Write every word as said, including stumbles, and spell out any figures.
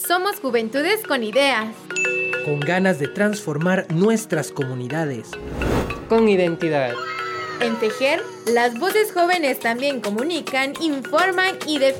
Somos juventudes con ideas. Con ganas de transformar nuestras comunidades. Con identidad. En Tejer, las voces jóvenes también comunican, informan y defienden.